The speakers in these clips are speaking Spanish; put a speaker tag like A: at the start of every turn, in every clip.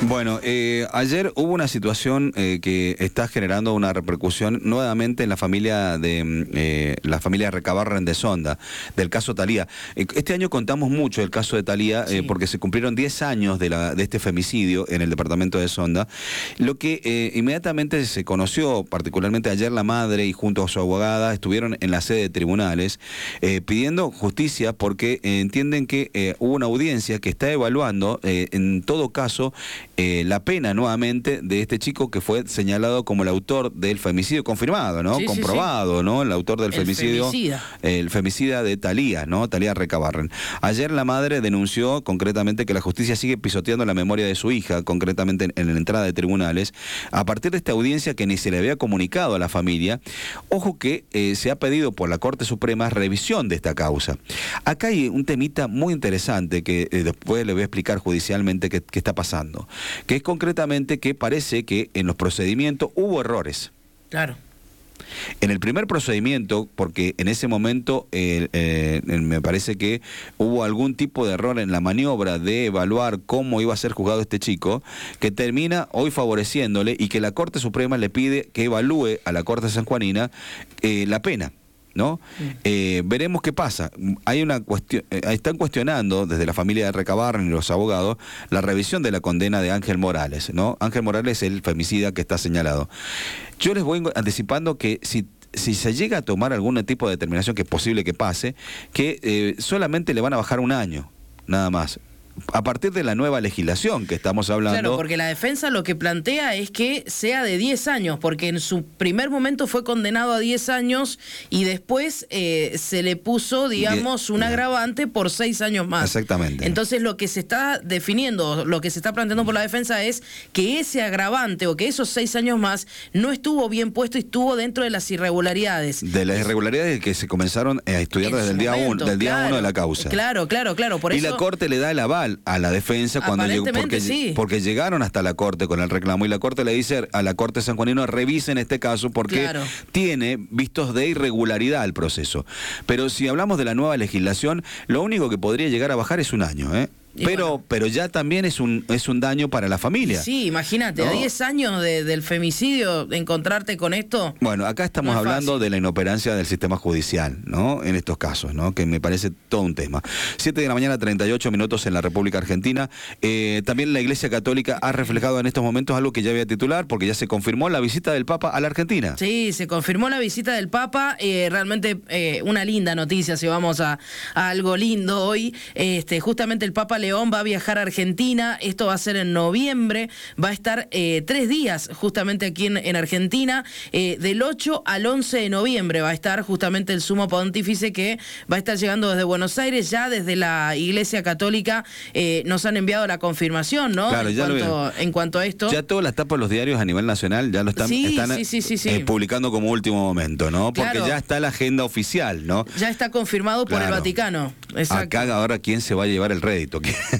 A: Bueno, ayer hubo una situación que está generando una repercusión nuevamente en la familia de Recabarren de Sonda, del caso Thalía. Este año contamos mucho el caso de Thalía porque se cumplieron 10 años de este femicidio en el departamento de Sonda. Lo que inmediatamente se conoció, particularmente ayer la madre y junto a su abogada estuvieron en la sede de tribunales pidiendo justicia porque entienden que hubo una audiencia que está evaluando en todo caso la pena nuevamente de este chico que fue señalado como el autor del femicidio confirmado, ¿no? Comprobado, ¿no? El autor del femicidio. El femicida de Thalía, ¿no? Thalía Recabarren. Ayer la madre denunció concretamente que la justicia sigue pisoteando la memoria de su hija, concretamente en la entrada de tribunales, a partir de esta audiencia que ni se le había comunicado a la familia. Ojo que se ha pedido por la Corte Suprema revisión de esta causa. Acá hay un temita muy interesante que después le voy a explicar judicialmente qué está pasando, que es concretamente que parece que en los procedimientos hubo errores.
B: Claro.
A: En el primer procedimiento, porque en ese momento me parece que hubo algún tipo de error en la maniobra de evaluar cómo iba a ser juzgado este chico, que termina hoy favoreciéndole y que la Corte Suprema le pide que evalúe a la Corte sanjuanina la pena, ¿no? Veremos qué pasa. Hay una cuestión, están cuestionando desde la familia de Recabarren y los abogados la revisión de la condena de Ángel Morales, ¿no? Ángel Morales es el femicida que está señalado. Yo les voy anticipando que si se llega a tomar algún tipo de determinación, que es posible que pase, que solamente le van a bajar un año, nada más. A partir de la nueva legislación que estamos hablando.
B: Claro, porque la defensa lo que plantea es que sea de 10 años, porque en su primer momento fue condenado a 10 años y después se le puso, digamos, un agravante por 6 años más.
A: Exactamente.
B: Entonces lo que se está definiendo, lo que se está planteando por la defensa es que ese agravante o que esos 6 años más no estuvo bien puesto y estuvo dentro de las irregularidades. De las
A: irregularidades que se comenzaron a estudiar desde el día 1 de la causa.
B: Claro. Por
A: y
B: eso,
A: la Corte le da el aval a la defensa cuando llegó, porque llegaron hasta la Corte con el reclamo y la Corte le dice a la Corte sanjuanina revisen este caso porque tiene vistos de irregularidad el proceso. Pero si hablamos de la nueva legislación, lo único que podría llegar a bajar es un año, ¿eh? Pero ya también es un daño para la familia.
B: Sí, imagínate, ¿no? A 10 años del femicidio, encontrarte con esto.
A: Bueno, acá estamos hablando de la inoperancia del sistema judicial, ¿no? En estos casos, ¿no? Que me parece todo un tema. 7 de la mañana, 38 minutos en la República Argentina. También la Iglesia Católica ha reflejado en estos momentos algo que ya había titular, porque ya se confirmó la visita del Papa a la Argentina.
B: Sí, se confirmó la visita del Papa. Realmente una linda noticia, si vamos a algo lindo hoy. Justamente el Papa León va a viajar a Argentina, esto va a ser en noviembre, va a estar 3 días justamente aquí en Argentina, del 8 al 11 de noviembre va a estar justamente el sumo pontífice que va a estar llegando desde Buenos Aires, ya desde la Iglesia Católica nos han enviado la confirmación, ¿no?
A: Claro,
B: en cuanto a esto.
A: Ya todas las tapas de los diarios a nivel nacional ya lo están publicando como último momento, ¿no? Porque ya está la agenda oficial, ¿no?
B: Ya está confirmado por el Vaticano. Exacto.
A: Acá ahora quién se va a llevar el rédito.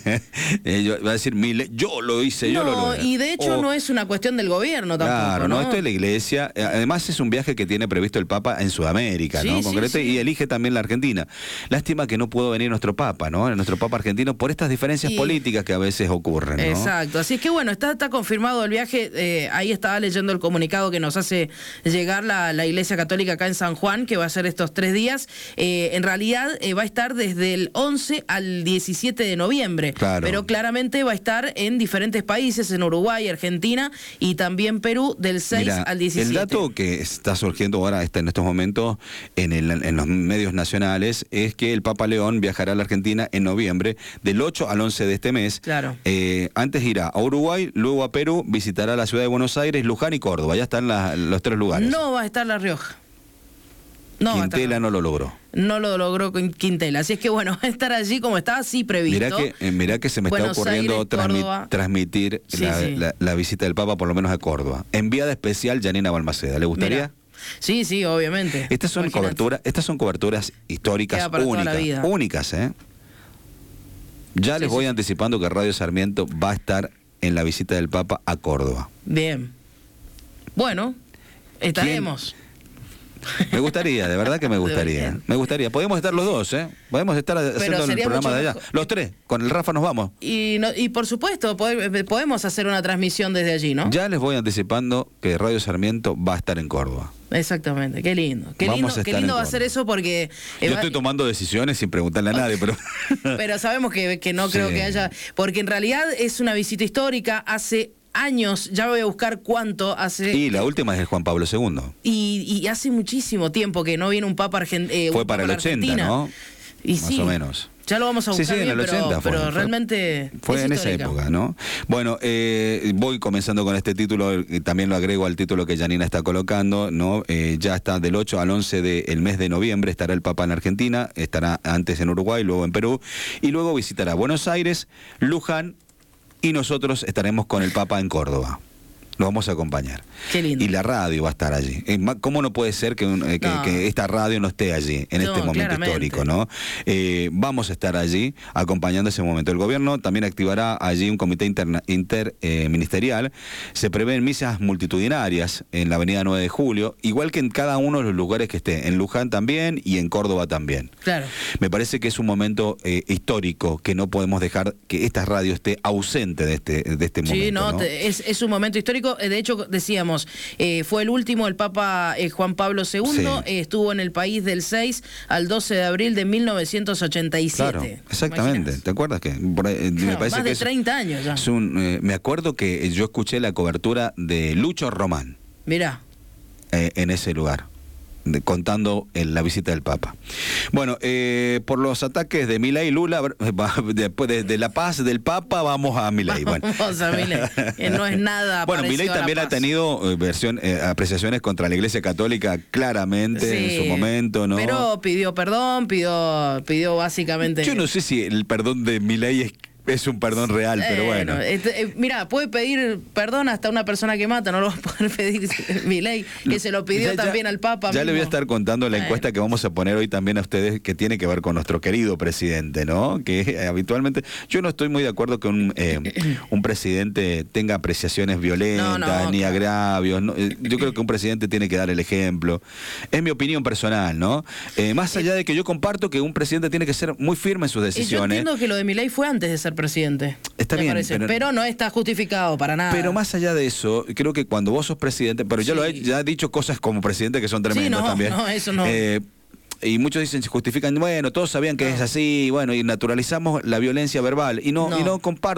A: Va a decir, yo lo hice, yo lo logré.
B: Y de hecho no es una cuestión del gobierno tampoco.
A: Claro, no, esto es la Iglesia. Además es un viaje que tiene previsto el Papa en Sudamérica, ¿no? Concreto, y elige también la Argentina. Lástima que no pudo venir nuestro Papa, ¿no? Nuestro Papa argentino por estas diferencias políticas que a veces ocurren, ¿no?
B: Exacto. Así es que bueno, está confirmado el viaje. Ahí estaba leyendo el comunicado que nos hace llegar la Iglesia Católica acá en San Juan, que va a ser estos 3 días. En realidad va a estar desde el 11 al 17 de noviembre.
A: Claro.
B: Pero claramente va a estar en diferentes países, en Uruguay, Argentina y también Perú, del 6 al 17.
A: El dato que está surgiendo ahora en estos momentos en los medios nacionales es que el Papa León viajará a la Argentina en noviembre, del 8 al 11 de este mes.
B: Claro.
A: Antes irá a Uruguay, luego a Perú, visitará la ciudad de Buenos Aires, Luján y Córdoba. Ya están los 3 lugares.
B: No va a estar La Rioja.
A: Quintela no lo logró.
B: No lo logró con Quintela. Así es que bueno, va a estar allí como estaba así previsto.
A: Mirá que se me
B: Buenos
A: está ocurriendo
B: Aires,
A: transmitir la visita del Papa por lo menos a Córdoba. Enviada especial Janina Balmaceda. ¿Le gustaría?
B: Mirá. Sí, obviamente.
A: Estas son coberturas históricas únicas, ¿eh? Ya les voy anticipando que Radio Sarmiento va a estar en la visita del Papa a Córdoba.
B: Bien. Bueno, estaremos.
A: Me gustaría, de verdad que me gustaría. Me gustaría. Podemos estar los dos, ¿eh? Podemos estar haciendo el programa de allá. Los tres, con el Rafa nos vamos.
B: Y por supuesto, podemos hacer una transmisión desde allí, ¿no?
A: Ya les voy anticipando que Radio Sarmiento va a estar en Córdoba.
B: Exactamente, qué lindo. Qué lindo va a ser eso porque...
A: Yo estoy tomando decisiones sin preguntarle a nadie, pero...
B: Pero sabemos que no creo que haya... Porque en realidad es una visita histórica, hace años, ya voy a buscar cuánto hace...
A: Y la última es el Juan Pablo II.
B: Y hace muchísimo tiempo que no viene un papa argentino.
A: Fue para el 80, ¿no?
B: Y
A: más o menos.
B: Ya lo vamos a buscar
A: en el 80
B: pero realmente
A: fue en esa época, ¿no? Bueno, voy comenzando con este título, también lo agrego al título que Janina está colocando, ¿no? Ya está del 8 al 11 del mes de noviembre, estará el Papa en Argentina, estará antes en Uruguay, luego en Perú, y luego visitará Buenos Aires, Luján, y nosotros estaremos con el Papa en Córdoba. Lo vamos a acompañar.
B: Qué lindo.
A: Y la radio va a estar allí. ¿Cómo no puede ser que esta radio no esté allí en este momento histórico, ¿no? Vamos a estar allí acompañando ese momento. El gobierno también activará allí un comité interministerial. Se prevén misas multitudinarias en la avenida 9 de Julio, igual que en cada uno de los lugares que esté. En Luján también y en Córdoba también.
B: Claro.
A: Me parece que es un momento histórico que no podemos dejar que esta radio esté ausente de este momento.
B: Sí, ¿no? Es un momento histórico. De hecho, decíamos, fue el último, el Papa Juan Pablo II,
A: sí.
B: Estuvo en el país del 6 al 12 de abril de 1987.
A: Claro, exactamente. ¿Imaginas? ¿Te acuerdas que? Me parece
B: más de 30 años ya.
A: Me acuerdo que yo escuché la cobertura de Lucho Román.
B: Mirá.
A: En ese lugar. Contando la visita del Papa. Bueno, por los ataques de Milei y Lula, después de la paz del Papa, vamos a Milei.
B: Vamos a Milei, no es nada.
A: Bueno, Milei también ha tenido apreciaciones contra la Iglesia Católica claramente en su momento, ¿no?
B: Pero pidió perdón, pidió básicamente...
A: Yo no sé si el perdón de Milei es un perdón real, pero bueno.
B: Mira, puede pedir perdón hasta una persona que mata, no lo va a poder pedir Milei, que se lo pidió también al Papa.
A: Ya le voy a estar contando la encuesta que vamos a poner hoy también a ustedes, que tiene que ver con nuestro querido presidente, ¿no? Que habitualmente, yo no estoy muy de acuerdo que un presidente tenga apreciaciones violentas, ni agravios. ¿No? Yo creo que un presidente tiene que dar el ejemplo. Es mi opinión personal, ¿no? Más allá de que yo comparto que un presidente tiene que ser muy firme en sus decisiones.
B: Yo entiendo que lo de Milei fue antes de ser presidente.
A: Está bien,
B: pero no está justificado para nada.
A: Pero más allá de eso, creo que cuando vos sos presidente, pero ya ya he dicho cosas como presidente que son tremendas también.
B: No, eso no.
A: Y muchos dicen, se justifican, bueno, todos sabían que es así, bueno, y naturalizamos la violencia verbal. Y no comparto.